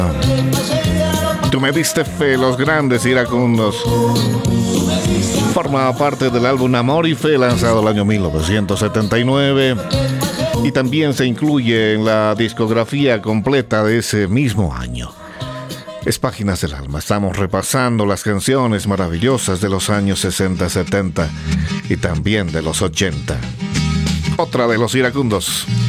Tú me diste fe, los grandes iracundos. Forma parte del álbum Amor y Fe, lanzado el año 1979. Y también se incluye en la discografía completa de ese mismo año. Es Páginas del Alma. Estamos repasando las canciones maravillosas de los años 60, 70 y también de los 80. Otra de los iracundos.